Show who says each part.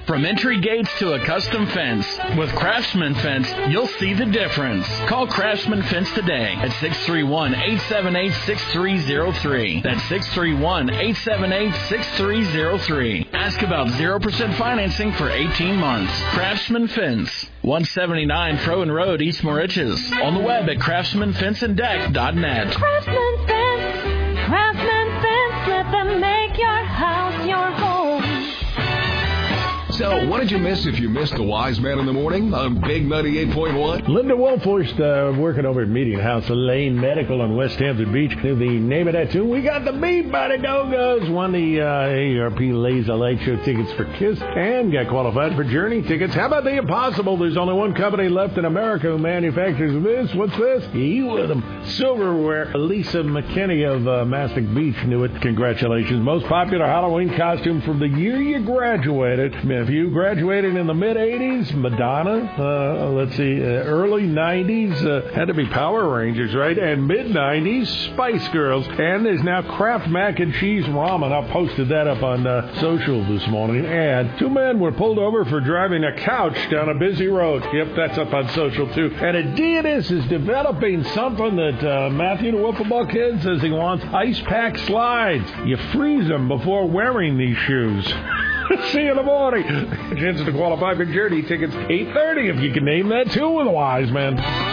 Speaker 1: From entry gates to a custom fence, with Craftsman Fence, you'll see the difference. Call Craftsman Fence today at 631-878-6303. That's 631-878-6303. Ask about 0% financing for 18 months. Craftsman Fence, 179 Froen Road, East Moriches. On the web at craftsmanfenceanddeck.net.
Speaker 2: Craftsman Fence, let them make your house your home.
Speaker 3: So, what did you miss if you missed the Wise Man in the Morning on Big 98.1?
Speaker 4: Linda Wolfhorst working over at Meeting House Lane Medical on West Hampton Beach. To the name of that tune, we got the Beat by the Go-Go's. Won the AARP Laser Light Show tickets for KISS and got qualified for Journey tickets. How about the Impossible? There's only one company left in America who manufactures this. What's this? You with them. Silverware. Lisa McKinney of Mastic Beach knew it. Congratulations. Most popular Halloween costume from the year you graduated. If you graduated in the mid-'80s, Madonna, early 90s, had to be Power Rangers, right? And mid-'90s, Spice Girls. And there's now Kraft Mac and Cheese Ramen. I posted that up on social this morning. And 2 men were pulled over for driving a couch down a busy road. Yep, that's up on social, too. And Adidas is developing something that Matthew the Wiffle Kid says he wants: ice pack slides. You freeze them before wearing these shoes. See you in the morning. Chances to qualify for Journey tickets, 8:30 if you can name that too with a Wise Man.